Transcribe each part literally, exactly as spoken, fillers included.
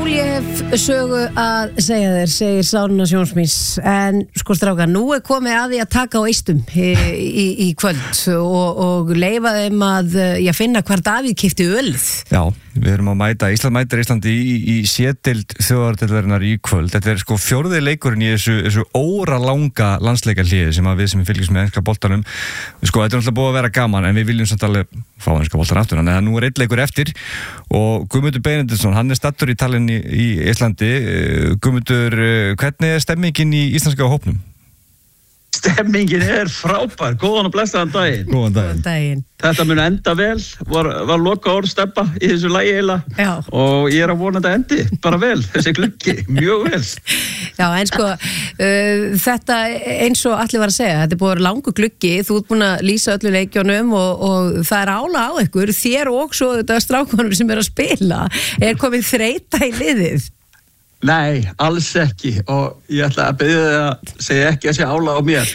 Jól, ég hef sögu að segja þér, segir Sárna Sjónsmís, en sko strákar, nú er komið að því að taka á eistum í, í, í kvöld og, og leyfa þeim að já, finna hvar Davíð keypti ölið. Já, við erum að mæta, Ísland mætir Íslandi í, í sédeild þjóðardeildarinnar í kvöld. Þetta er sko fjórði leikurinn í þessu, þessu óralanga landsleikahléi sem að við sem fylgjumst með enska boltanum, sko þetta er náttúrulega búið að vera gaman en við viljum samt alveg fá enska boltan aftur, en nú er einn leikur eftir og Guðmundur Benediktsson, hann er stattur í Tallinn í, í Íslandi. Guðmundur, hvernig er stemmingin í íslenska hópnum? Stemmingin er frábær, góðan og blessaðan daginn. Góðan daginn. Góðan daginn. Þetta mun enda vel, var, var loka orð Stebba í þessu lagi heila og ég er að vona þetta endi, bara vel, þessi gluggi, mjög vel. Já, en sko, uh, þetta eins og allir var að segja, þetta er búið langur gluggi, þú ert búin að lýsa öllu leikjónum og, og það er ála á ykkur, þér og svo þetta strákunum sem er að spila, er komið þreyta í liðið. Nei, alls ekki og ég ætla að biðja þig að segja ekki að sé álag á mér.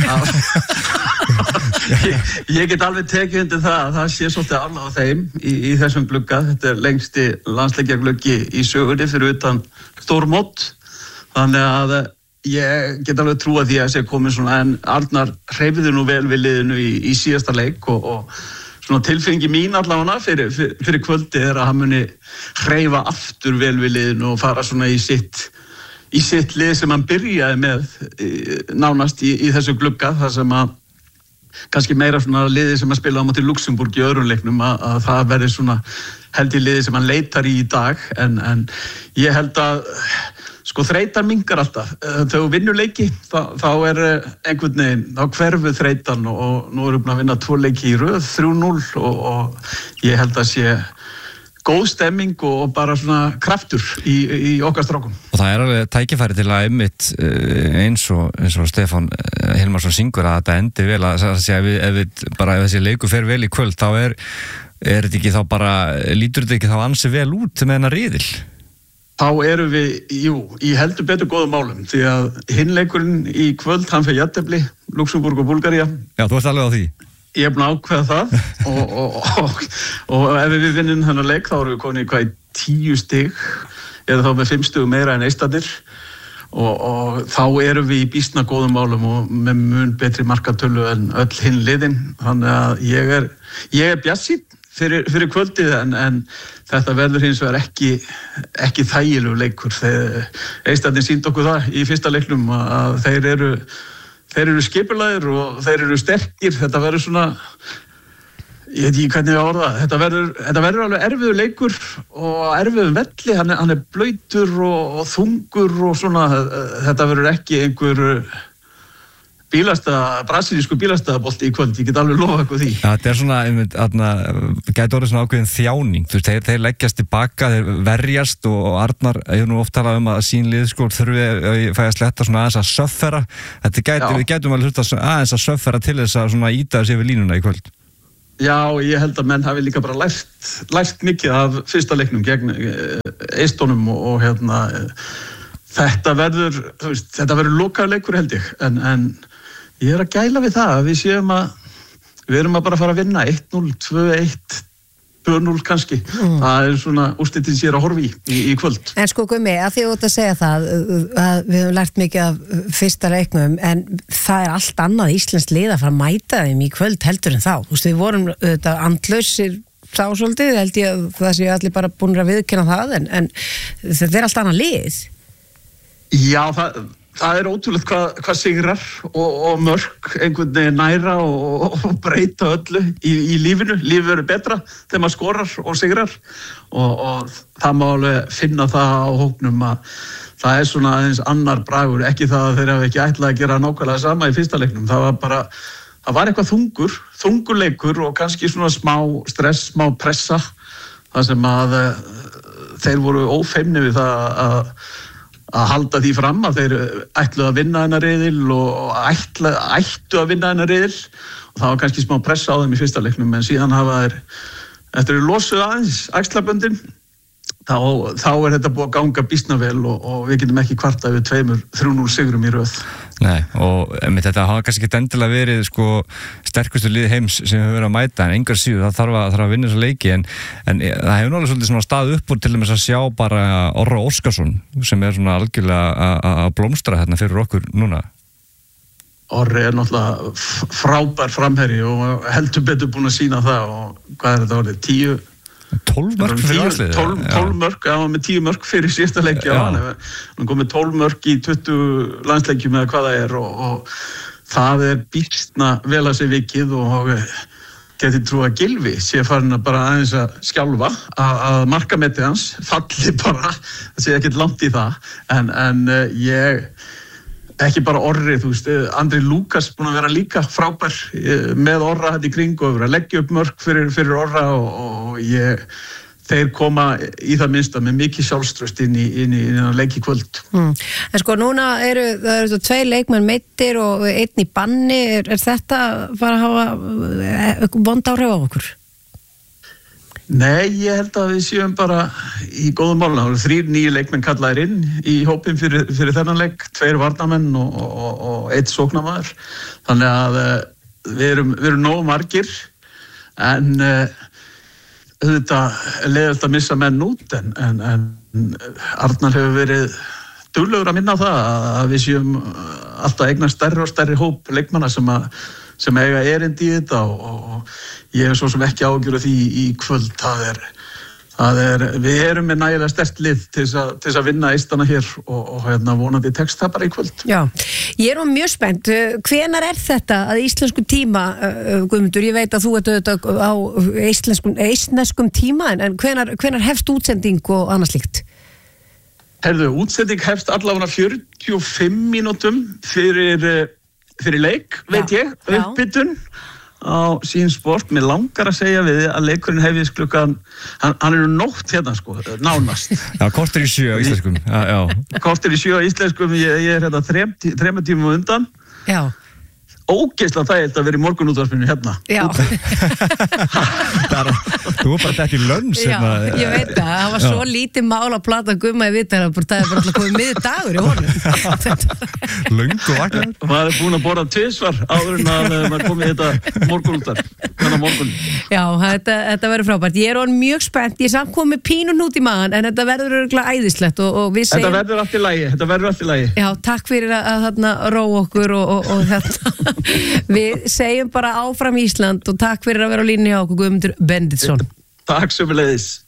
ég, ég get alveg tekið undir það að það sé svolítið álag á þeim í, í þessum glugga. Þetta er lengsti landsleikjagluggi í sögunni fyrir utan stórmót. Þannig að ég get alveg trúa því að sé komið svona, en Arnar hreyfði nú vel við liðinu í, í síðasta leik og, og svona tilfinningi mín allavega fyrir, fyrir, fyrir kvöldi er að hann muni hreyfa aftur vel við liðinu og fara svona í sitt, í sitt lið sem hann byrjaði með nánast í, í þessu glugga, þar sem að kannski meira svona liði sem að spila á móti Luxemburg í öðrum leiknum, að, að það verði svona held í liði sem hann leitar í í dag, en, en ég held að sko þreytan minnkar alltaf. Þegar þú vinnur leiki, þá, þá er einhvern veginn, þá hverfu þreytan og, og nú erum við búin að vinna tvo leiki í röð, þrjú núll og, og ég held að sé góð stemming og bara svona kraftur í, í okkar strákum. Og það er alveg tækifæri til að einmitt eins og, eins og Stefán Hilmarsson syngur að þetta endi vel, að segja ef, við, ef, við, bara, ef þessi leikur fer vel í kvöld, þá er, er þetta ekki þá bara, lítur þetta ekki þá ansi vel út með hennar riðil? Þá erum við, jú, í heldur betur góðum málum, því að hinleikurinn í kvöld, hann fyrir jafntefli, Luxemburg og Búlgaría. Já, þú ert alveg á því. Ég er búin að ákveða það og, og, og, og ef við vinnum þennan leik, þá erum við komin í hvað í tíu stig, eða þá með fimm stigum meira en Eistarnir og, og þá erum við í býsna góðum málum og með mun betri markatölu en öll hinn liðin. Þannig að ég er, ég er bjassinn Fyrir, fyrir kvöldið, en, en þetta verður hins vegar ekki, ekki þægilegu leikur. Eistarnir sýndi okkur það í fyrsta leiknum að þeir eru, þeir eru skipulagðir og þeir eru sterkir. Þetta verður svona, ég veit ekki hvernig ég orða, þetta verður, þetta verður alveg erfiður leikur og erfiður velli, hann er, hann er blautur og, og þungur og svona, þetta verður ekki einhver bílastæða, brasilísku bílastæðabolti í kvöld, ég get alveg lofa eitthvað því. Já, þetta er svona, þarna, gæti orðið svona ákveðin þjáning, þú veist, þeir, þeir leggjast tilbaka, þeir verjast og, og Arnar, ég hef nú oft talað um að sín liðskól þurfi að fæ að sletta svona aðeins að söffera, þetta gæti, við gætum alveg hluta aðeins að söffera til þess að svona íta þessi yfir línuna í kvöld. Já, ég held að menn hafi líka bara lært, lært mikið af fyrsta leiknum gegn Eistónum og, og hérna, þetta verður, þú veist, þetta verður lokaður leikur held ég, en, en ég er að gæla við það að við séum að við erum að bara fara að vinna eitt núll, tvö eitt, tvö núll kannski. Mm. Það er svona úrslitin sér að horfi í, í, í kvöld. En sko Gummi, að því út að segja það að við höfum lært mikið af fyrsta leiknum, en það er allt annað íslenskt lið að fara að mæta þeim í kvöld heldur en þá. Þú veist, við vorum þetta andlausir þá svolítið, held ég að það sé allir bara búin að viðurkenna það, en, en þetta er allt annað lið. Já, það Það er ótrúlegt hvað, hvað sigrar og, og mörk einhvern veginn næra og, og breyta öllu í, í lífinu. Lífið verður betra þegar maður skorar og sigrar og, og það má alveg finna það á hópnum að það er svona aðeins annar bragur, ekki það að þeir hafa ekki ætlað að gera nákvæmlega sama í fyrsta leiknum. Það var bara, það var eitthvað þungur, þungur leikur og kannski svona smá stress, smá pressa, það sem að þeir voru ófeimni við það að að halda því fram að þeir ætlu að vinna hennar riðil og ætla, ættu að vinna hennar riðil og það var kannski smá pressa á þeim í fyrsta leiknum, en síðan hafa þeir eftir að losu aðeins axlaböndin þá, þá er þetta búið að ganga býsna vel og, og við getum ekki kvartað við tveimur þrjú núll sigurum í röð. Nei, og með þetta hafa kannski ekki endilega verið sko sterkustu lið heims sem hefur verið að mæta, en engar síður það þarf að, þarf að vinna þessa leiki, en, en það hefur náttúrulega svolítið svona stað upp úr til dæmis að sjá bara Orra Óskarsson sem er svona algjörlega að blómstra hérna fyrir okkur núna. Orri er náttúrulega frábær framherji og heldur betur búin að sína það og hvað er þetta orðið, tíu tólf mörk fyrir landsliðið. tólf mörk, já, með tíu mörk fyrir síðasta leiki á hann. Hann kom með tólf mörk í tuttugu landsleikjum eða hvað það er og, og það er býstna vel að sér vikið og geti trú að Gylfi sé farin að bara aðeins að skjálfa að, að markametið hans falli bara, það sé ekkert langt í það, en, en ég ekki bara Orri, þú veist, Andri Lukas búin að vera líka frábær með Orra þetta í kring og vera að leggja upp mörk fyrir, fyrir Orra og, og ég, þeir koma í það minnsta með mikið sjálfstraust inn í, inn í, inn í leiki kvöld. Mm. En sko núna eru, það eru tvei leikmenn meiddir og einn í banni, er, er þetta bara að hafa vond áhrif á okkur? Nei, ég held að við séum bara í góðum málum. Það eru þrír nýju leikmenn kallaðir inn í hópin fyrir, fyrir þennan leik, tveir varnamenn og, og, og eitt sóknarmaður. Þannig að uh, við erum, við erum nógu margir, en uh, auðvitað leiðilegt að missa menn út, en, en, en Arnar hefur verið duglegur að minna á það að við séum alltaf eignar stærri og stærri hóp leikmanna sem að sem eiga erindi í þetta og, og ég hef svo sem ekki ágjur af því í kvöld. Það er, það er, við erum með nægilega sterkt lið til þess að, til þess að vinna eistana hér og, og hérna vonandi tekst það bara í kvöld. Já, ég er nú mjög spennt. Hvenær er þetta að íslensku tíma, Guðmundur, ég veit að þú ert auðvitað á íslenskum, íslenskum tíma, en hvenær, hvenær hefst útsending og annað slíkt? Herðu, útsending hefst allavega fjörutíu og fimm mínútum fyrir fyrir leik, veit já, ég, uppbytun á sín sport. Mér langar að segja við að leikurinn hefðist klukkan, hann, hann er nótt hérna sko, nánast. Já, kortir í sjö á íslenskum. Já, já. Kortir í sjö á íslenskum, ég, ég er hérna þrem, þremur tímum undan. Já. Ógeðslega þægilt að vera í morgunútvarpinu hérna. Já. er, þú var bara þetta í lönns. Já, ég veit það. Það var svo lítið mál að plata Gumma í vitt, það er bara alltaf komið miður dagur í honum. Löngu vakna. Maður er búin að borða tvisvar áður en að maður komið þetta morgunútvarp. Þannig morgun. Já, þetta, þetta verður frábært. Ég er orðin mjög spennt. Ég er samt komið pínu hnút í maðan, en þetta verður örugglega æðislegt og, og við segjum... Þetta verður allt í lagi. Þetta verður allt í lagi. Já, takk fyrir að, að þarna róa okkur og, og, og þetta... Við segjum bara áfram Ísland og takk fyrir að vera á línunni hjá okkur, Guðmundur Benediktsson. Takk sömuleiðis.